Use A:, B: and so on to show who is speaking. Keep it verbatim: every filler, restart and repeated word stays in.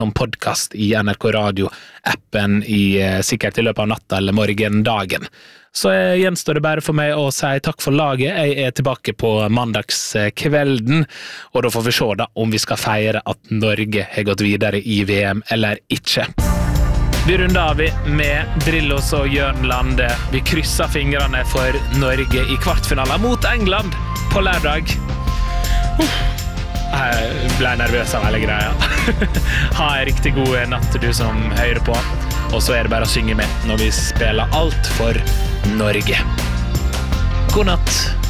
A: som podcast i N R K Radio-appen i sikkert i løpet av natta eller morgendagen. Så gjenstår det bare for meg å si takk for laget. Jeg er tilbake på mandagskvelden, og da får vi se da om vi skal feire at Norge har gått videre i V M eller ikke. Vi runder av med Drillos og Jørn Lande. Vi krysser fingrene for Norge i kvartfinalen mot England på lørdag. Jeg ble nervøs av hele greia. Ha en riktig god natt du som hører på. Og så er det bare å synge med når vi spiller alt for Norge. God natt.